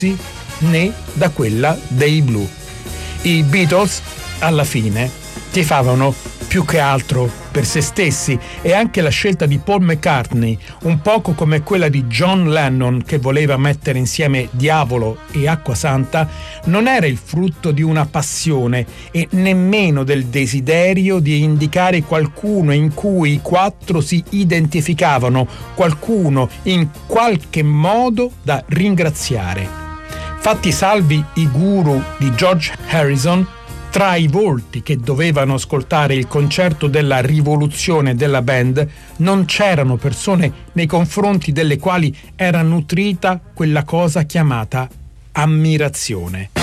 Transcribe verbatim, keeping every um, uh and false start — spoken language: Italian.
né da quella dei Blue. I Beatles, alla fine, tifavano più che altro per se stessi, e anche la scelta di Paul McCartney, un poco come quella di John Lennon che voleva mettere insieme Diavolo e Acquasanta, non era il frutto di una passione e nemmeno del desiderio di indicare qualcuno in cui i quattro si identificavano, qualcuno in qualche modo da ringraziare. Fatti salvi i guru di George Harrison, tra i volti che dovevano ascoltare il concerto della rivoluzione della band non c'erano persone nei confronti delle quali era nutrita quella cosa chiamata ammirazione.